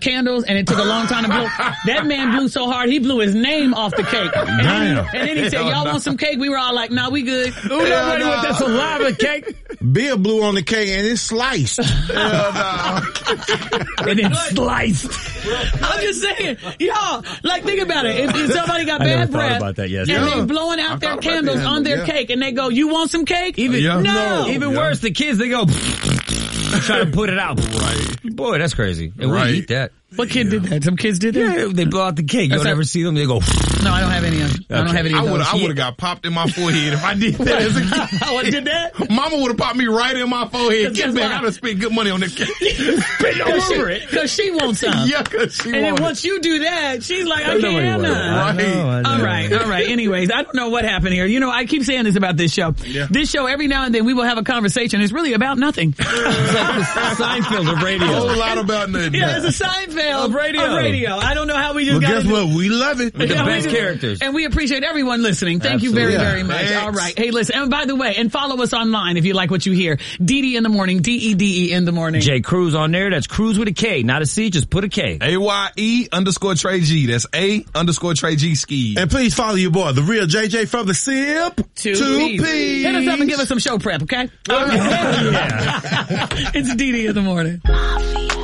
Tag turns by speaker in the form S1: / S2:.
S1: candles and it took a long time to blow. That man blew so hard, he blew his name off the cake. And then he said, y'all want some cake? We were all like, nah, we good.
S2: Who knows what that saliva cake?
S3: Bill blew on the cake and it sliced.
S1: And then sliced. I'm just saying, y'all, like think about it. If somebody got bad breath
S2: about that, yes.
S1: and they blowing out their candles on their cake and they go, you want some cake?
S2: Even worse, the kids, they go try to put it out. Right. Boy, that's crazy. And we eat that.
S1: What kid did that? Some kids did that?
S2: Yeah, they blow out the cake. You don't ever see them. They go.
S1: No, I don't have any of them. I don't have any of those.
S4: I would have got popped in my forehead if I did that as a kid.
S1: I did that?
S4: Mama would have popped me right in my forehead. Get back. I would have spent good money on that cake.
S2: Spit over it.
S1: Because she wants some.
S4: Yeah, because she wants.
S1: And then once you do that, she's like, I can't have none.
S4: Right.
S1: All right. Anyways, I don't know what happened here. You know, I keep saying this about this show. Yeah. This show, every now and then we will have a conversation. It's really about nothing.
S2: It's like the Seinfeld of radio.
S4: A whole lot about nothing.
S1: Yeah, it's a Seinfeld
S2: of radio.
S1: I don't know how we just
S3: got
S1: guess
S3: what? We love it.
S2: With the best characters.
S1: And we appreciate everyone listening. Thank you very, very much. Thanks. All right. Hey, listen. And by the way, and follow us online if you like what you hear. DD in the morning. DEDE in the morning.
S2: J Cruz on there. That's Cruz with a K, not a C. Just put a K.
S4: AYE_Trey G. That's A_Trey G ski.
S3: And please follow your boy, the real JJ from the SIP to P.
S1: Hit us up and give us some show prep, okay?
S2: Yeah.
S1: It's DD in the morning.